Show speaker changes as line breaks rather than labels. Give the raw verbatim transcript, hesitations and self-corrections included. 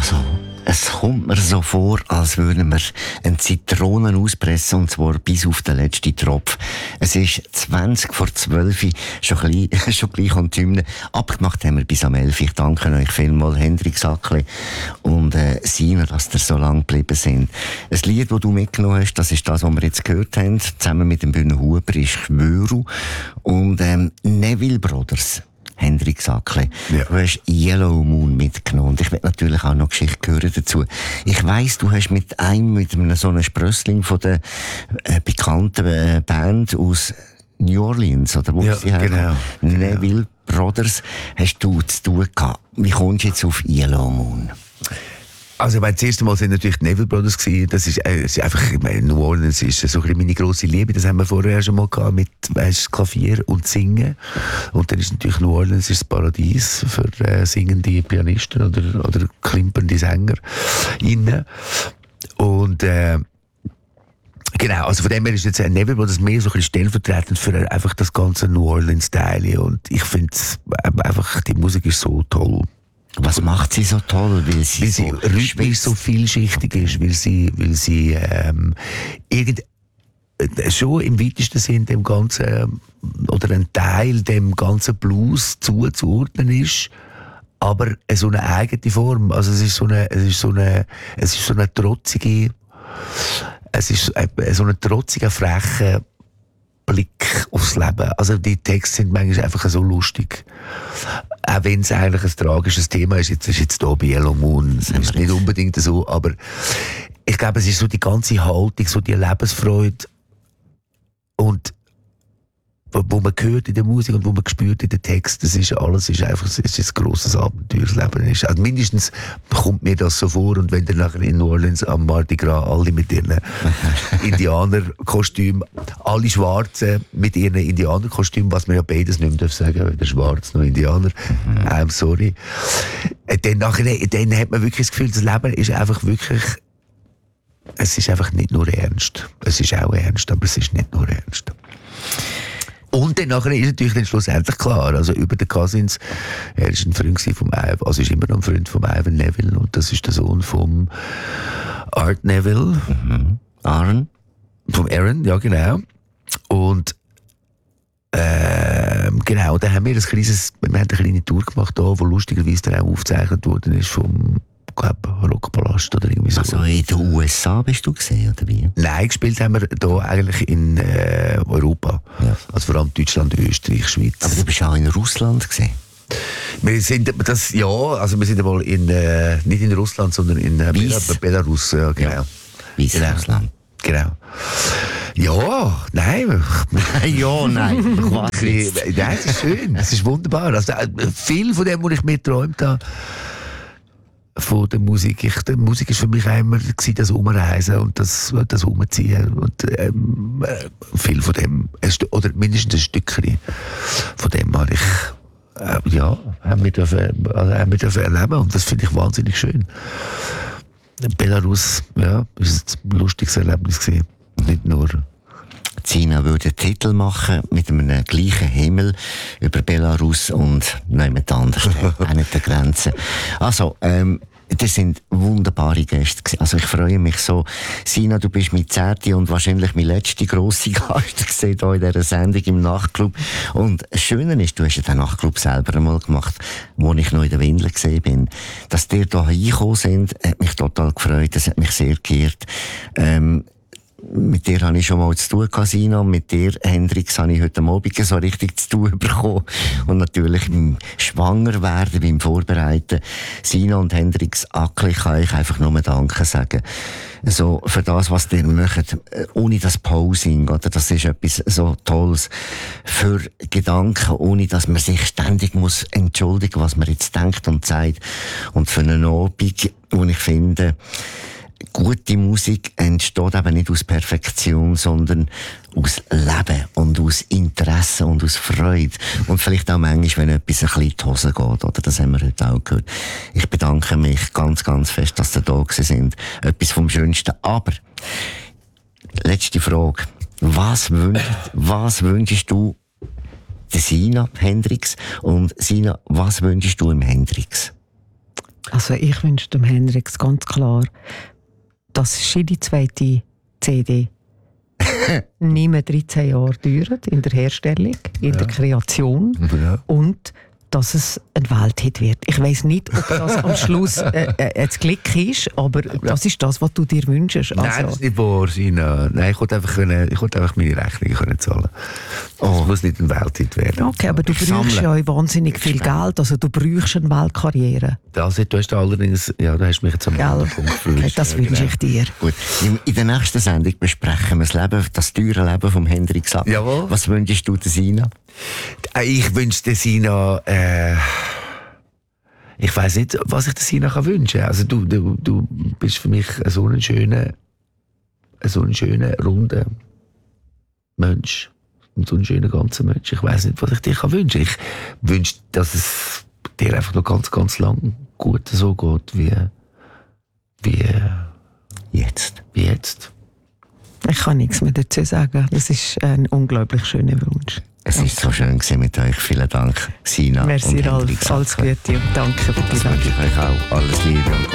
Also, es kommt mir so vor, als würden wir eine Zitrone auspressen, und zwar bis auf den letzten Tropf. Es ist zwanzig vor zwölf, schon, gleich, schon gleich an die Hymne. Abgemacht haben wir bis am elf. Ich danke euch vielmals, Hendrik Sackli und äh, Sina, dass ihr so lange geblieben sind. Das Lied, das du mitgenommen hast, das ist das, was wir jetzt gehört haben, zusammen mit dem Bühne Huber, ist «Schwöru» und ähm, Neville Brothers. Hendrik Sackli. Ja. Du hast Yellow Moon mitgenommen. Und ich will natürlich auch noch Geschichte hören dazu. Ich weiss, du hast mit einem, mit einem so einem Sprössling von der äh, bekannten äh, Band aus New Orleans, oder wo
ja,
sie haben,
genau.
Neville Brothers, hast du zu tun gehabt. Wie kommst du jetzt auf Yellow Moon?
Also, ich meine, das erste Mal sind natürlich die Neville Brothers gewesen. Das ist, äh, ist einfach, ich meine, New Orleans ist so ein bisschen meine grosse Liebe. Das haben wir vorher schon mal gehabt mit, weißt, Klavier und Singen. Und dann ist natürlich New Orleans ist das Paradies für äh, singende Pianisten oder, oder klimpernde Sänger innen. Und, äh, genau, also von dem her ist jetzt ein Neville Brothers mehr so ein bisschen stellvertretend für einfach das ganze New Orleans-Style. Und ich finde einfach, die Musik ist so toll.
Was macht sie so toll? Weil sie,
weil sie
so
rhythmisch so vielschichtig ist, weil sie, weil sie ähm, irgend, äh, schon im weitesten Sinn dem ganzen, oder ein Teil dem ganzen Blues zuzuordnen ist, aber so eine eigene Form. Also es ist so eine, es ist so eine, es ist so eine trotzige, es ist so eine trotzige, freche Blick aufs Leben. Also die Texte sind manchmal einfach so lustig. Auch wenn es eigentlich ein tragisches Thema ist, jetzt ist jetzt hier bei Yellow Moon, es ist nicht unbedingt so, aber ich glaube, es ist so die ganze Haltung, so die Lebensfreude und wo, wo man hört in der Musik und wo man spürt in den Text, das ist alles, ist einfach, es ist ein grosses Abenteuer, das Leben ist. Also mindestens kommt mir das so vor, und wenn dann nachher in New Orleans am Mardi Gras alle mit ihren Indianerkostümen, alle Schwarzen mit ihren Indianerkostümen, was man ja beides nicht mehr sagen darf, weder Schwarz noch Indianer, mhm. I'm sorry. Dann, nachher, dann hat man wirklich das Gefühl, das Leben ist einfach wirklich, es ist einfach nicht nur ernst. Es ist auch ernst, aber es ist nicht nur ernst. Und dann nachher ist natürlich dann schlussendlich klar, also über den Cousins, er ist ein Freund vom Ivan, also ist immer noch ein Freund vom Ivan Neville, und das ist der Sohn vom Art Neville.
Mhm. Aaron.
Vom Aaron, ja genau. Und äh, genau, da haben wir ein kleines, wir haben eine kleine Tour gemacht, da, wo lustigerweise dann auch aufgezeichnet worden ist vom, ich glaube, Rockpalast oder irgendwie so.
Also in den U S A bist du gesehen, oder wie?
Nein, gespielt haben wir hier eigentlich in äh, Europa. Ja. Also vor allem Deutschland, Österreich, Schweiz.
Aber du bist auch in Russland gesehen?
Wir sind, das, ja, also wir sind einmal in, äh, nicht in Russland, sondern in äh, Bel- Belarus, ja, genau. Ja.
Weißrussland.
Genau. Ja, nein.
ja, nein.
Nein, es ist schön, es ist wunderbar. Also, viel von dem, was ich mir geträumt habe, von der Musik. Ich, die Musik ist für mich auch immer das Umreisen und das, das Umziehen. Und ähm, viel von dem, oder mindestens ein Stückchen von dem habe ich, äh, ja, haben wir dürfen, also haben wir dürfen erleben, und das finde ich wahnsinnig schön. Belarus, ja, ist ein lustiges Erlebnis gewesen. Nicht nur.
Sina würde einen Titel machen mit einem gleichen Himmel über Belarus und niemand anders, auch nicht der Grenze. Also, ähm, das sind wunderbare Gäste gewesen. Also ich freue mich so. Sina, du bist mein zehnter und wahrscheinlich mein letzter grosse Gast gesehen hier in dieser Sendung im Nachtclub. Und das Schöne ist, du hast ja den Nachtclub selber einmal gemacht, wo ich noch in der Windel gesehen bin. Dass die hier reingekommen sind, hat mich total gefreut. Das hat mich sehr geehrt. Ähm, Mit dir habe ich schon mal zu tun gehabt, Sina. Mit dir, Hendrix, habe ich heute Abend so richtig zu tun bekommen. Und natürlich beim Schwangerwerden, beim Vorbereiten. Sina und Hendrix Ackli kann ich einfach nur Danke sagen. So, für das, was ihr macht, ohne das Posing, oder? Das ist etwas so Tolles. Für Gedanken, ohne dass man sich ständig muss entschuldigen, was man jetzt denkt und sagt. Und für einen Abend, wo ich finde, gute Musik entsteht eben nicht aus Perfektion, sondern aus Leben und aus Interesse und aus Freude. Und vielleicht auch manchmal, wenn etwas ein bisschen in die Hose geht, oder? Das haben wir heute auch gehört. Ich bedanke mich ganz, ganz fest, dass Sie da gewesen sind. Etwas vom Schönsten. Aber, letzte Frage. Was wünschst, was wünschst du der Sina, Hendrix? Und Sina, was wünschst du im Hendrix?
Also ich wünsche dem Hendrix ganz klar, dass die zweite C D nicht mehr dreizehn Jahre dauert in der Herstellung, in ja. der Kreation ja. und dass es ein Welthit wird. Ich weiss nicht, ob das am Schluss äh, äh, ein Glück ist, aber das ist das, was du dir wünschst. Also.
Nein, das ist nicht wahr, Sina. Nein, ich wollte einfach, können, ich wollte einfach meine Rechnungen können zahlen. Oh. Es muss nicht ein Welthit werden.
Okay, aber du ich brauchst sammle. ja wahnsinnig viel Geld, also du brauchst eine Weltkarriere.
Also, du hast allerdings, ja, du hast mich jetzt am anderen Punkt gefühlt.
Okay, das wünsche ich dir.
Gut. In, in der nächsten Sendung besprechen wir das Leben, das teure Leben von Hendrix Sattler.
Jawohl.
Was wünschst du der Sina?
Ich wünsche der Sina, äh, ich weiss nicht, was ich der Sina kann wünschen. Also du, du, du bist für mich so ein schöner, so ein schöner, runder Mensch. Und so ein schöner ganzer Mensch. Ich weiss nicht, was ich dir kann wünschen. Ich wünsche, dass es dir einfach noch ganz, ganz lang gut so geht, wie, wie
jetzt.
Wie jetzt.
Ich kann nichts mehr dazu sagen. Das ist ein unglaublich schöner Wunsch.
Es war so schön mit euch. Vielen Dank, Sina.
Merci, Ralf. Alles Gute und danke für die
Dank. Ich wünsche euch auch alles Liebe und